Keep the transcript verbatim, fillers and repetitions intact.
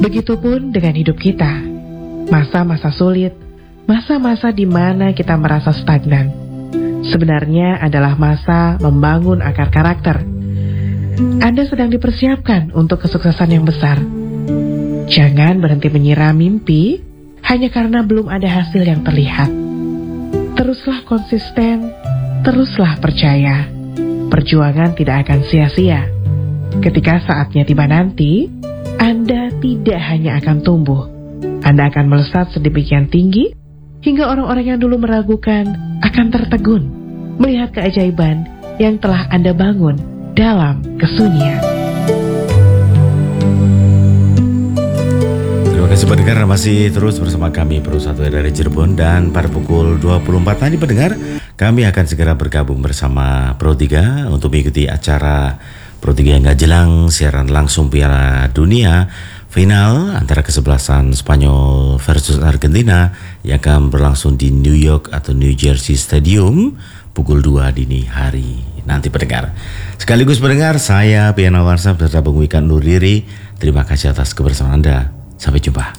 Begitupun dengan hidup kita. Masa-masa sulit, masa-masa di mana kita merasa stagnan, sebenarnya adalah masa membangun akar karakter. Anda sedang dipersiapkan untuk kesuksesan yang besar. Jangan berhenti menyiram mimpi hanya karena belum ada hasil yang terlihat. Teruslah konsisten, teruslah percaya. Perjuangan tidak akan sia-sia. Ketika saatnya tiba nanti, Anda tidak hanya akan tumbuh, Anda akan melesat sedemikian tinggi hingga orang-orang yang dulu meragukan akan tertegun melihat keajaiban yang telah Anda bangun dalam kesunyian. Terima kasih pendengar, masih terus bersama kami Pro satu dari Cirebon, dan pada pukul dua puluh empat tadi pendengar, kami akan segera bergabung bersama Pro tiga untuk mengikuti acara Pro tiga yang gak jelang, siaran langsung Piala Dunia final antara kesebelasan Spanyol versus Argentina yang akan berlangsung di New York atau New Jersey Stadium pukul dua dini hari nanti pendengar. Sekaligus pendengar, saya Piana Warsap beserta Bung Wikan Nur Diri. Terima kasih atas kebersamaan Anda. Sampai jumpa.